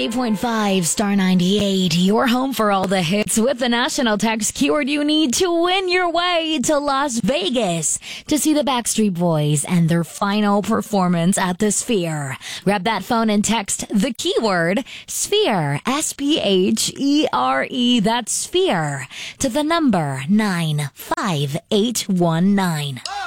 98.5 Star 98, your home for all the hits with the national text keyword you need to win your way to Las Vegas to see the Backstreet Boys and their final performance at the Sphere. Grab that phone and text the keyword Sphere, SPHERE, that's Sphere, to the number 95819.